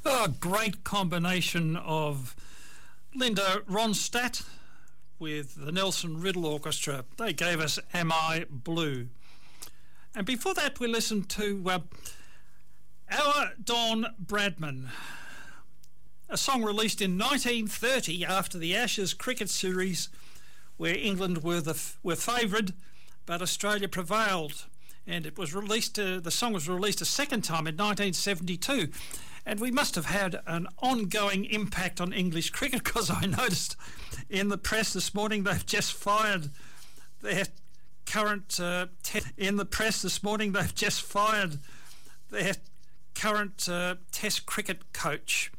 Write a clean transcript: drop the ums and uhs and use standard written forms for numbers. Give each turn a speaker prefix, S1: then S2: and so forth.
S1: A great combination of Linda Ronstadt with the Nelson Riddle Orchestra. They gave us Am I Blue? And before that we listened to Our Don Bradman, a song released in 1930 after the Ashes cricket series where England were favoured but Australia prevailed. And it was released. The song was released a second time in 1972, and we must have had an ongoing impact on English cricket, because I noticed in the press this morning they've just fired their current Test cricket coach,